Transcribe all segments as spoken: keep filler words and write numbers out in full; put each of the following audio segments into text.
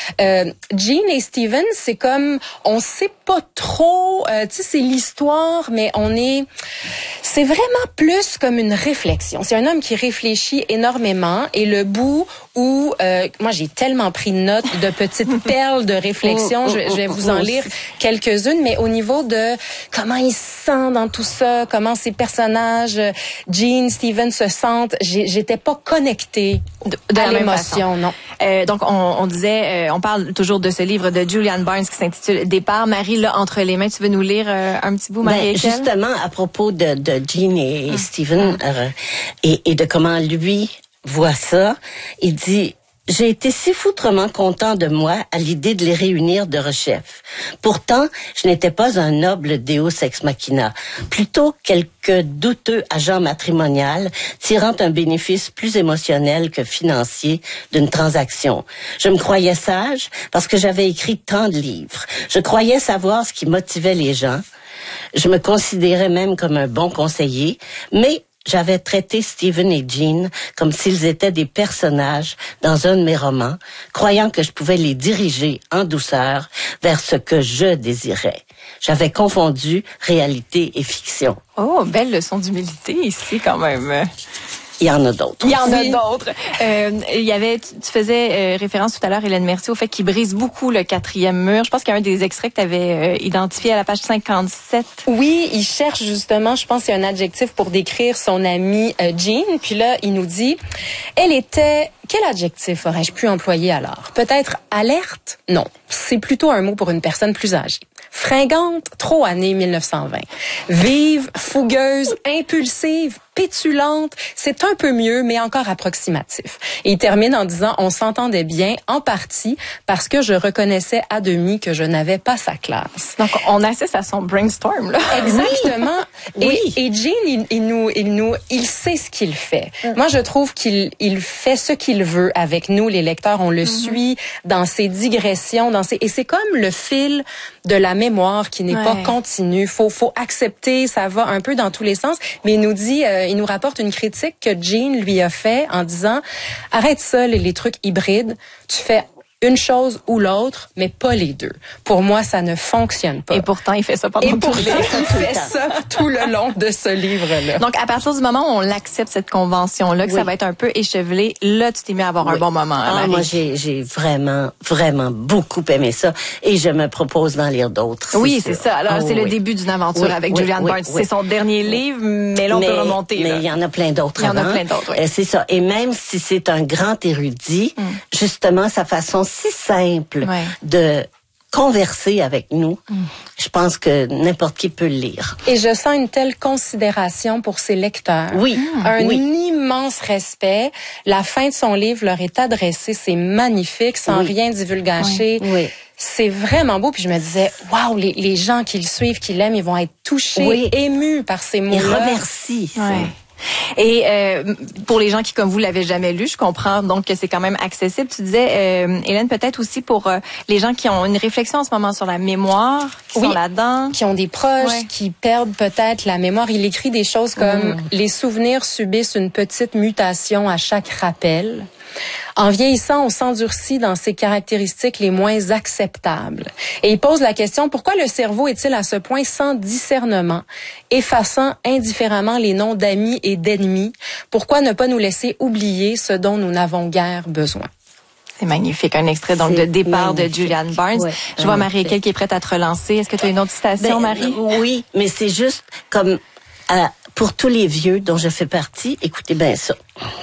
Euh, Jean et Steven, c'est comme, on sait pas trop, euh, tu sais, c'est l'histoire, mais on est, c'est vraiment plus comme une réflexion. C'est un homme qui réfléchit énormément et le bout où, euh, moi j'ai tellement pris note de petites perles de réflexion, je, je vais vous en lire quelques-unes, mais au niveau de comment il se sent dans tout ça, comment ces personnages, Jean, Steven se sentent, j'étais pas connectée de, de à l'émotion, non. Euh, donc on, on disait, euh, on parle toujours de ce livre de Julian Barnes qui s'intitule Départ. Marie, là, entre les mains, tu veux nous lire euh, un petit bout, Marie? Ben, justement, à propos de, de Jean et, et ah. Steven euh, et, et de comment lui voit ça, il dit: j'ai été si foutrement content de moi à l'idée de les réunir de rechef. Pourtant, je n'étais pas un noble Deus ex machina, plutôt quelque douteux agent matrimonial tirant un bénéfice plus émotionnel que financier d'une transaction. Je me croyais sage parce que j'avais écrit tant de livres. Je croyais savoir ce qui motivait les gens. Je me considérais même comme un bon conseiller, mais j'avais traité Steven et Jean comme s'ils étaient des personnages dans un de mes romans, croyant que je pouvais les diriger en douceur vers ce que je désirais. J'avais confondu réalité et fiction. Oh, belle leçon d'humilité ici quand même. Il y en a d'autres. Il y en a d'autres. Euh, il y avait, tu, tu faisais euh, référence tout à l'heure, Hélène Mercier, au fait qu'il brise beaucoup le quatrième mur. Je pense qu'il y a un des extraits que tu avais euh, identifié à la page cinquante-sept. Oui, il cherche justement, je pense qu'il y a un adjectif pour décrire son amie euh, Jean. Puis là, il nous dit, elle était... Quel adjectif aurais-je pu employer alors? Peut-être alerte? Non, c'est plutôt un mot pour une personne plus âgée. Fringante, trop année mille neuf cent vingt. Vive, fougueuse, impulsive, pétulante, c'est un peu mieux, mais encore approximatif. Et il termine en disant, on s'entendait bien, en partie, parce que je reconnaissais à demi que je n'avais pas sa classe. Donc, on assiste à son brainstorm, là. Exactement. Oui. Et, oui. et Jean, il, il nous, il nous, il sait ce qu'il fait. Mm. Moi, je trouve qu'il, il fait ce qu'il veut avec nous, les lecteurs. On le mm-hmm. suit dans ses digressions, dans ses, et c'est comme le fil de la mémoire qui n'est ouais. pas continu. Faut, faut accepter, ça va un peu dans tous les sens. Mais il nous dit, euh, il nous rapporte une critique que Jean lui a fait en disant, arrête ça, les, les trucs hybrides. Tu fais une chose ou l'autre, mais pas les deux. Pour moi, ça ne fonctionne pas. Et pourtant, il fait ça pendant Et tout pourtant, le livre. il fait ça tout le long de ce livre-là. Donc, à partir du moment où on l'accepte, cette convention-là, que oui. ça va être un peu échevelé, là, tu t'es mis à avoir oui. un bon moment. Ah, Marie. moi, j'ai, j'ai vraiment, vraiment beaucoup aimé ça. Et je me propose d'en lire d'autres. Oui, c'est, c'est ça. Alors, oh, c'est oui. le début d'une aventure oui, avec oui, Julian oui, Barnes. Oui, c'est son dernier oui. livre, mais là, on mais, peut remonter. Mais il y en a plein d'autres. Il y en avant. a plein d'autres, oui. euh, C'est ça. Et même si c'est un grand érudit, mm. justement, sa façon si simple Ouais. de converser avec nous, mm. je pense que n'importe qui peut le lire. Et je sens une telle considération pour ses lecteurs. Oui. Un oui. immense respect. La fin de son livre leur est adressée. C'est magnifique, sans oui. rien divulgacher. Oui. oui. C'est vraiment beau. Puis je me disais, waouh, les, les gens qui le suivent, qui l'aiment, ils vont être touchés, oui. émus par ces mots-là. Ils remercient. Ouais. Et euh, pour les gens qui, comme vous, l'avaient jamais lu, je comprends donc que c'est quand même accessible. Tu disais, euh, Hélène, peut-être aussi pour euh, les gens qui ont une réflexion en ce moment sur la mémoire, qui oui, sont là-dedans. Qui ont des proches, ouais. qui perdent peut-être la mémoire. Il écrit des choses comme mmh. « Les souvenirs subissent une petite mutation à chaque rappel ». En vieillissant, on s'endurcit dans ses caractéristiques les moins acceptables. Et il pose la question, pourquoi le cerveau est-il à ce point sans discernement, effaçant indifféremment les noms d'amis et d'ennemis? Pourquoi ne pas nous laisser oublier ce dont nous n'avons guère besoin? C'est magnifique. Un extrait donc c'est de Départ magnifique. de Julian Barnes. Ouais, Je vois Marie-Équelle qui est prête à te relancer. Est-ce que tu as une autre citation, ben, Marie? Oui, mais c'est juste comme euh, pour tous les vieux dont je fais partie, écoutez bien ça.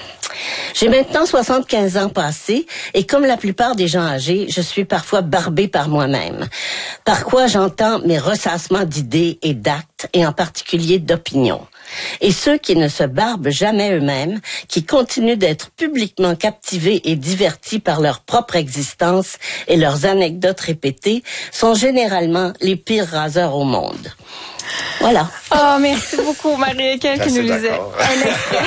J'ai maintenant soixante-quinze ans passés et comme la plupart des gens âgés, je suis parfois barbée par moi-même. Par quoi j'entends mes ressassements d'idées et d'actes et en particulier d'opinions. Et ceux qui ne se barbent jamais eux-mêmes, qui continuent d'être publiquement captivés et divertis par leur propre existence et leurs anecdotes répétées, sont généralement les pires raseurs au monde. Voilà. Oh, merci beaucoup, Marie-Équelle, qui nous lisait un extrait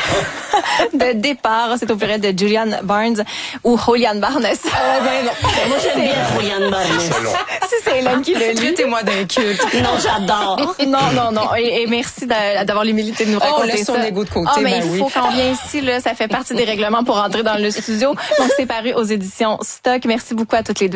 de Départ. C'est au pluriel de Julian Barnes ou Julian Barnes. Ah, ben non. Moi, j'aime bien Julian Barnes. Si c'est Hélène qui le lit. Traitez-moi d'un culte. Non, j'adore. Non, non, non. Et, et merci d'avoir l'humilité de nous raconter oh, laisse ça. son égo de côté, oh, mais ben il oui. faut qu'on vienne ici, là. Ça fait partie des règlements pour entrer dans le studio. Donc, c'est paru aux éditions Stock. Merci beaucoup à toutes les deux.